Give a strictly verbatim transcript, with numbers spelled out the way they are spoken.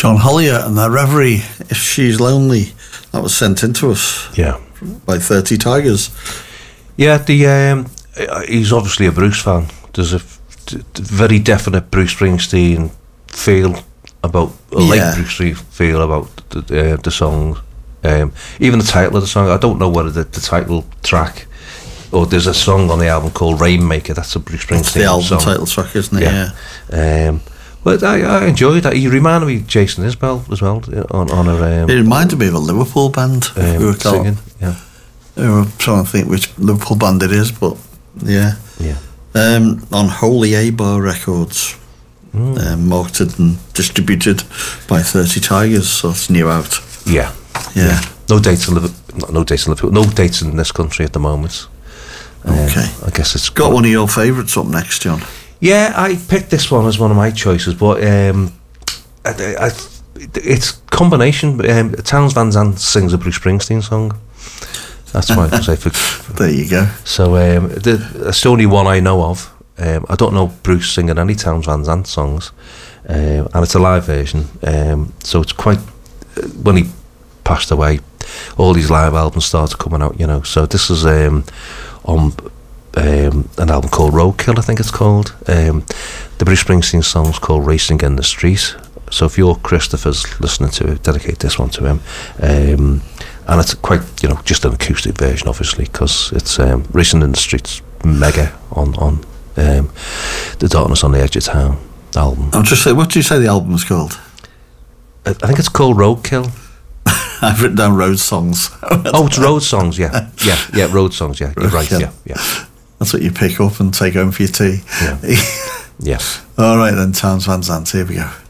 John Hollier and their Reverie, If She's Lonely, that was sent in to us yeah. by thirty Tigers. Yeah, the um, he's obviously a Bruce fan. There's a f- d- very definite Bruce Springsteen feel about, a Yeah. late Bruce Springsteen feel about the, uh, the song. Um, even the title of the song, I don't know whether the, the title track, or there's a song on the album called Rainmaker, that's a Bruce Springsteen It's the album song. title track, isn't it? Yeah. Yeah. Um, but I, I enjoyed that. He reminded me of Jason Isbell as well on, on a... Um, It reminded me of a Liverpool band, if um, we were called. singing, yeah. We were trying to think which Liverpool band it is, but yeah. Yeah. Um, on Holy A-Bar Records, Mm. um, marketed and distributed by thirty Tigers, so it's new out. Yeah. Yeah. No dates in Liverpool. No, no dates in Liverpool. No dates in this country at the moment. Um, Okay. I guess it's Got one of your favourites up next, John. Yeah, I picked this one as one of my choices, but um, I, I, it's combination. Um, Townes Van Zandt sings a Bruce Springsteen song. That's why I say for. There you go. So um, the, it's the only one I know of. Um, I don't know Bruce singing any Townes Van Zandt songs, um, and it's a live version. Um, so it's quite. When he passed away, all these live albums started coming out. You know, so this is um, on. Um, an album called Roadkill, I think it's called. Um, the Bruce Springsteen song's called Racing in the Street. So if you're Christopher's listening to it, dedicate this one to him. Um, and it's quite, you know, just an acoustic version, obviously, because it's um, Racing in the Street's mega on on um, the Darkness on the Edge of Town album. I'll just say, what do you say the album's called? I, I think it's called Roadkill. I've written down Road Songs. Oh, it's Road Songs, yeah, yeah, yeah, Road Songs, yeah. You're right, Roadkill. yeah, yeah. That's what you pick up and take home for your tea. Yeah. Yeah. All right then, Townes Van Zandt, here we go.